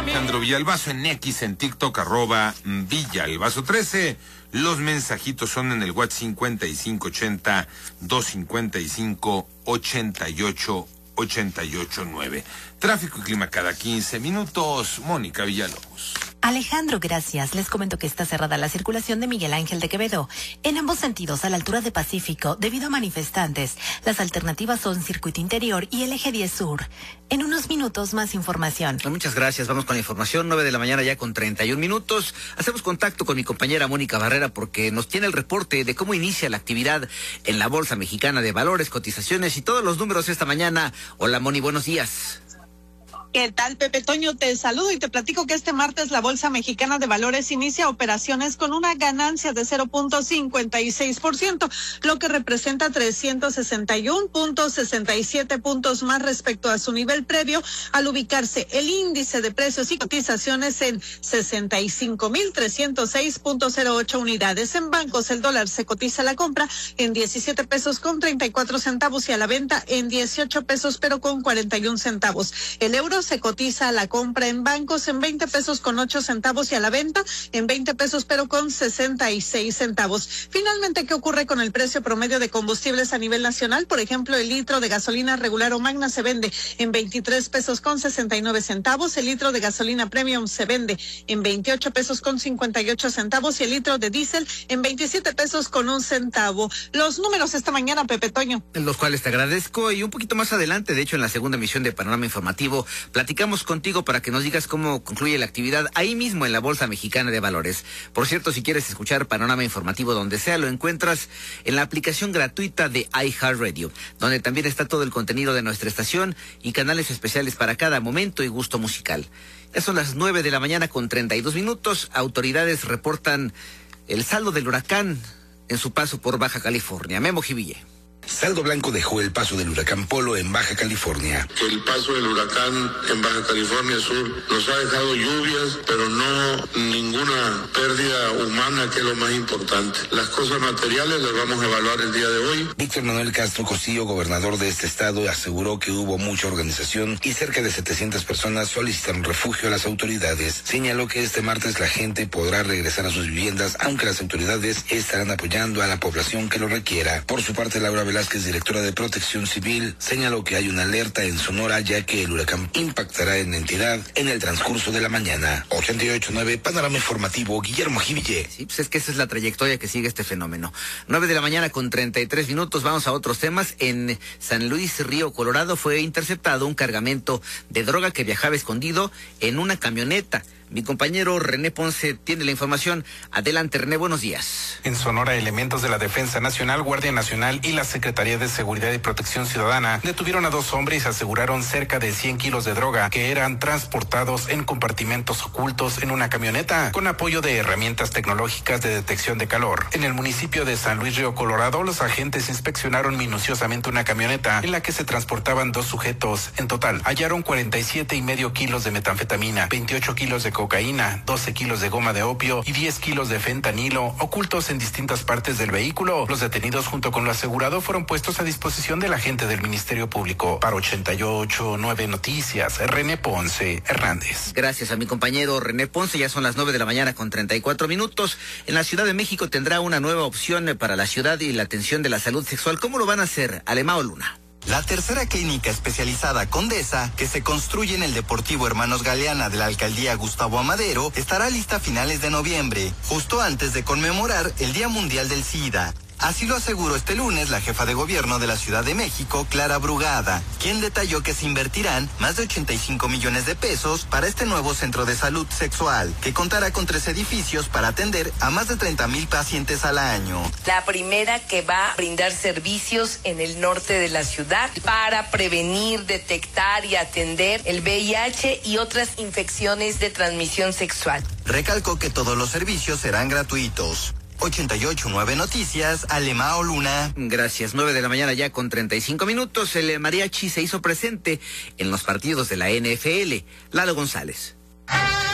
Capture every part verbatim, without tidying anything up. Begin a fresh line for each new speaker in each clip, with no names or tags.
Alejandro Villalbazo en X, en TikTok, arroba Villalbazo trece. Los mensajitos son en el WhatsApp cincuenta y cinco ochenta, doscientos cincuenta y cinco, ochenta y ocho, ochenta y ocho nueve. Tráfico y clima cada quince minutos. Mónica Villalobos.
Alejandro, gracias. Les comento que está cerrada la circulación de Miguel Ángel de Quevedo en ambos sentidos a la altura de Pacífico debido a manifestantes. Las alternativas son Circuito Interior y el Eje diez Sur. En unos minutos más información.
Muchas gracias. Vamos con la información. nueve de la mañana ya con treinta y un minutos. Hacemos contacto con mi compañera Mónica Barrera porque nos tiene el reporte de cómo inicia la actividad en la Bolsa Mexicana de Valores, cotizaciones y todos los números esta mañana. Hola Moni, buenos días.
¿Qué tal, Pepe Toño? Te saludo y te platico que este martes la Bolsa Mexicana de Valores inicia operaciones con una ganancia de cero punto cincuenta y seis por ciento, lo que representa trescientos sesenta y uno punto sesenta y siete puntos más respecto a su nivel previo, al ubicarse el índice de precios y cotizaciones en sesenta y cinco mil trescientos seis punto cero ocho unidades. En bancos, el dólar se cotiza a la compra en diecisiete pesos con treinta y cuatro centavos y a la venta en dieciocho pesos pero con cuarenta y un centavos. El euro se cotiza a la compra en bancos en veinte pesos con ocho centavos y a la venta en veinte pesos pero con sesenta y seis centavos. Finalmente, ¿qué ocurre con el precio promedio de combustibles a nivel nacional? Por ejemplo, el litro de gasolina regular o magna se vende en veintitrés pesos con sesenta y nueve centavos, el litro de gasolina premium se vende en veintiocho pesos con cincuenta y ocho centavos y el litro de diésel en veintisiete pesos con un centavo. Los números esta mañana, Pepe Toño.
En los cuales te agradezco y un poquito más adelante, de hecho en la segunda emisión de Panorama Informativo, platicamos contigo para que nos digas cómo concluye la actividad ahí mismo en la Bolsa Mexicana de Valores. Por cierto, si quieres escuchar Panorama Informativo donde sea, lo encuentras en la aplicación gratuita de iHeartRadio, donde también está todo el contenido de nuestra estación y canales especiales para cada momento y gusto musical. Ya son las nueve de la mañana con treinta y dos minutos. Autoridades reportan el saldo del huracán en su paso por Baja California. Memo Jiville.
Saldo blanco dejó el paso del huracán Polo en Baja California.
El paso del huracán en Baja California Sur nos ha dejado lluvias, pero no ninguna pérdida humana, que es lo más importante. Las cosas materiales las vamos a evaluar el día de hoy.
Víctor Manuel Castro Costillo, gobernador de este estado, aseguró que hubo mucha organización y cerca de setecientas personas solicitaron refugio a las autoridades. Señaló que este martes la gente podrá regresar a sus viviendas, aunque las autoridades estarán apoyando a la población que lo requiera. Por su parte, Laura Velázquez, que es directora de Protección Civil, señaló que hay una alerta en Sonora ya que el huracán impactará en la entidad en el transcurso de la mañana. ochenta y ocho nueve, Panorama Informativo, Guillermo Jiville.
Sí, pues es que esa es la trayectoria que sigue este fenómeno. nueve de la mañana con treinta y tres minutos, vamos a otros temas. En San Luis Río Colorado fue interceptado un cargamento de droga que viajaba escondido en una camioneta. Mi compañero René Ponce tiene la información. Adelante, René, buenos días.
En Sonora, elementos de la Defensa Nacional, Guardia Nacional y la Secretaría de Seguridad y Protección Ciudadana detuvieron a dos hombres y aseguraron cerca de cien kilos de droga que eran transportados en compartimentos ocultos en una camioneta con apoyo de herramientas tecnológicas de detección de calor. En el municipio de San Luis Río Colorado, los agentes inspeccionaron minuciosamente una camioneta en la que se transportaban dos sujetos. En total, hallaron cuarenta y siete y medio kilos de metanfetamina, veintiocho kilos de cocaína, doce kilos de goma de opio y diez kilos de fentanilo ocultos en distintas partes del vehículo. Los detenidos junto con lo asegurado fueron puestos a disposición del agente del Ministerio Público. Para ochenta y ocho nueve Noticias, René Ponce Hernández.
Gracias a mi compañero René Ponce. Ya son las nueve de la mañana con treinta y cuatro minutos. En la Ciudad de México tendrá una nueva opción para la ciudad y la atención de la salud sexual. ¿Cómo lo van a hacer? Alemao Luna.
La tercera clínica especializada Condesa, que se construye en el Deportivo Hermanos Galeana de la Alcaldía Gustavo Amadero, estará lista a finales de noviembre, justo antes de conmemorar el Día Mundial del SIDA. Así lo aseguró este lunes la jefa de gobierno de la Ciudad de México, Clara Brugada, quien detalló que se invertirán más de ochenta y cinco millones de pesos para este nuevo centro de salud sexual, que contará con tres edificios para atender a más de treinta mil pacientes al año.
La primera que va a brindar servicios en el norte de la ciudad para prevenir, detectar y atender el V I H y otras infecciones de transmisión sexual.
Recalcó que todos los servicios serán gratuitos. ochenta y ocho nueve Noticias, Alemao Luna.
Gracias, nueve de la mañana ya con treinta y cinco minutos. El mariachi se hizo presente en los partidos de la N F L. Lalo González.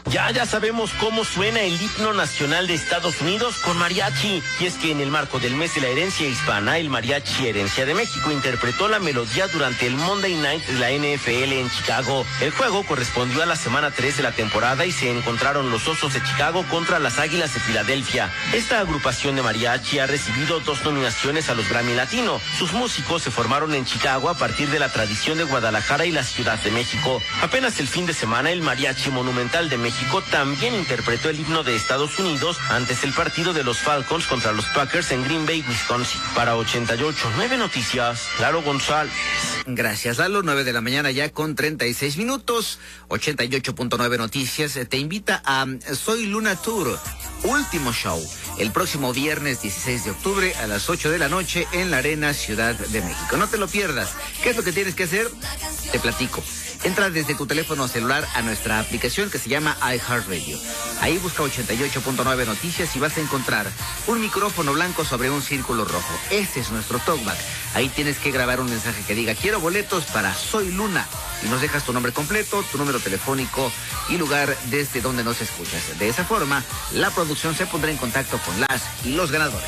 Ya, ya sabemos cómo suena el himno nacional de Estados Unidos con mariachi. Y es que en el marco del mes de la herencia hispana, el Mariachi Herencia de México interpretó la melodía durante el Monday Night de la N F L en Chicago. El juego correspondió a la semana tres de la temporada y se encontraron los Osos de Chicago contra las Águilas de Filadelfia. Esta agrupación de mariachi ha recibido dos nominaciones a los Grammy Latino. Sus músicos se formaron en Chicago a partir de la tradición de Guadalajara y la Ciudad de México. Apenas el fin de semana, el Mariachi Monumental de México también interpretó el himno de Estados Unidos antes del partido de los Falcons contra los Packers en Green Bay, Wisconsin. Para ochenta y ocho punto nueve Noticias, Lalo González.
Gracias, Lalo. nueve de la mañana ya con treinta y seis minutos. ochenta y ocho punto nueve Noticias te invita a Soy Luna Tour, último show, el próximo viernes dieciséis de octubre a las ocho de la noche en la Arena Ciudad de México. No te lo pierdas. ¿Qué es lo que tienes que hacer? Te platico. Entra desde tu teléfono celular a nuestra aplicación que se llama iHeartRadio. Ahí busca ochenta y ocho punto nueve Noticias y vas a encontrar un micrófono blanco sobre un círculo rojo. Ese es nuestro talkback. Ahí tienes que grabar un mensaje que diga quiero boletos para Soy Luna y nos dejas tu nombre completo, tu número telefónico y lugar desde donde nos escuchas. De esa forma, la producción se pondrá en contacto con las y los ganadores.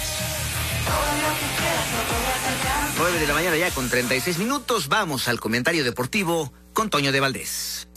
nueve de la mañana ya con treinta y seis minutos. Vamos al comentario deportivo con Toño de Valdés.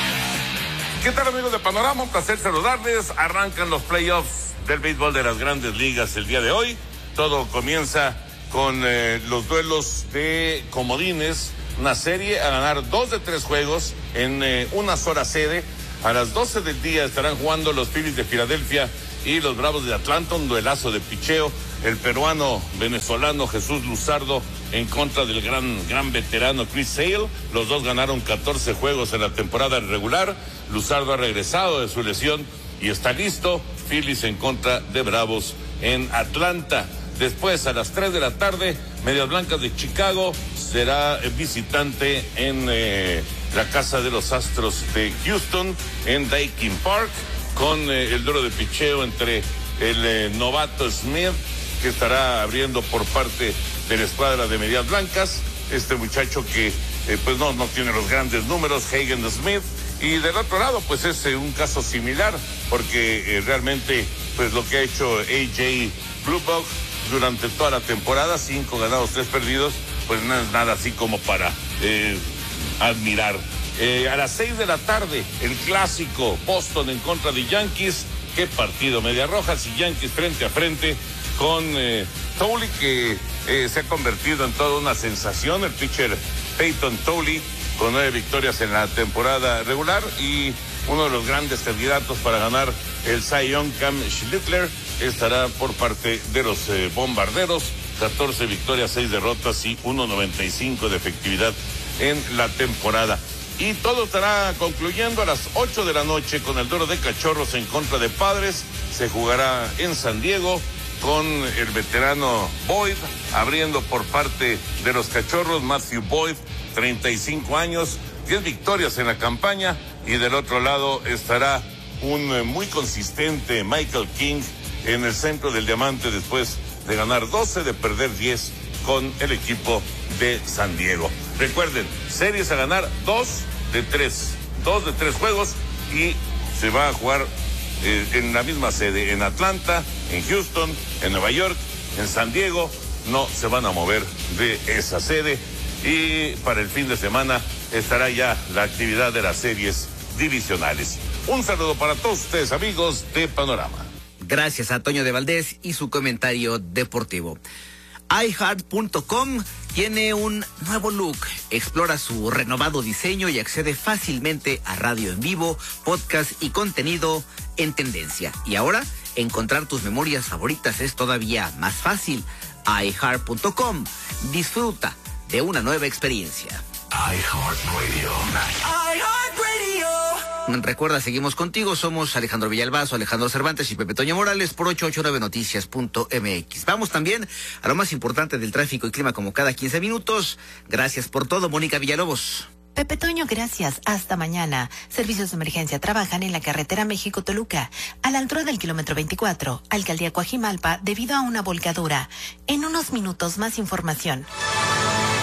¿Qué tal, amigos de Panorama? Un placer saludarles. Arrancan los playoffs del béisbol de las Grandes Ligas el día de hoy. Todo comienza con eh, los duelos de comodines, una serie a ganar dos de tres juegos en eh, una sola sede. A las doce del día estarán jugando los Phillies de Filadelfia y los Bravos de Atlanta, un duelazo de picheo. El peruano venezolano Jesús Luzardo en contra del gran, gran veterano Chris Sale. Los dos ganaron catorce juegos en la temporada regular. Luzardo ha regresado de su lesión y está listo. Phillies en contra de Bravos en Atlanta. Después, a las tres de la tarde, Medias Blancas de Chicago será visitante en eh, la casa de los Astros de Houston, en Daikin Park, con eh, el duelo de picheo entre el eh, novato Smith, que estará abriendo por parte de la escuadra de Medias Blancas. Este muchacho que eh, pues no, no tiene los grandes números, Hagen Smith. Y del otro lado, pues es eh, un caso similar, porque eh, realmente pues lo que ha hecho A J Blubach durante toda la temporada, cinco ganados, tres perdidos, pues no es nada así como para eh, admirar. Eh, a las seis de la tarde, el clásico Boston en contra de Yankees. Qué partido, Medias Rojas y Yankees frente a frente con eh, Tolley, que eh, se ha convertido en toda una sensación. El pitcher Peyton Tolley con nueve victorias en la temporada regular y uno de los grandes candidatos para ganar el Cy Young, Cam Schlittler, estará por parte de los eh, Bombarderos. catorce victorias, seis derrotas y uno noventa y cinco de efectividad en la temporada. Y todo estará concluyendo a las ocho de la noche con el duelo de Cachorros en contra de Padres. Se jugará en San Diego con el veterano Boyd abriendo por parte de los Cachorros. Matthew Boyd, treinta y cinco años, diez victorias en la campaña. Y del otro lado estará un muy consistente Michael King en el centro del diamante después de ganar doce, de perder diez con el equipo de San Diego. Recuerden, series a ganar dos de tres, dos de tres juegos y se va a jugar eh, en la misma sede, en Atlanta, en Houston, en Nueva York, en San Diego. No se van a mover de esa sede y para el fin de semana estará ya la actividad de las series divisionales. Un saludo para todos ustedes, amigos de Panorama.
Gracias a Toño de Valdés y su comentario deportivo. iHeart punto com tiene un nuevo look. Explora su renovado diseño y accede fácilmente a radio en vivo, podcast y contenido en tendencia. Y ahora, encontrar tus memorias favoritas es todavía más fácil. iHeart punto com. Disfruta de una nueva experiencia.
iHeartRadio. iHeartRadio.
Recuerda, seguimos contigo. Somos Alejandro Villalbazo, Alejandro Cervantes y Pepe Toño Morales por ochocientos ochenta y nueve noticias punto m x. Vamos también a lo más importante del tráfico y clima como cada quince minutos. Gracias por todo, Mónica Villalobos.
Pepe Toño, gracias. Hasta mañana. Servicios de emergencia trabajan en la carretera México-Toluca, a la altura del kilómetro veinticuatro, Alcaldía Coajimalpa, debido a una volcadura. En unos minutos más información.